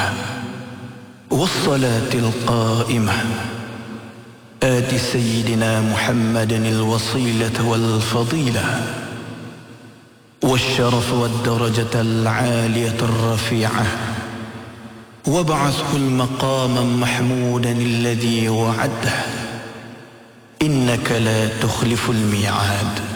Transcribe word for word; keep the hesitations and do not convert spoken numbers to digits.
والصلاة القائمة آت سيدنا محمد الوصيلة والفضيلة والشرف والدرجة العالية الرفيعة، وابعثه المقاما محمودا الذي وعده، إنك لا تخلف الميعاد.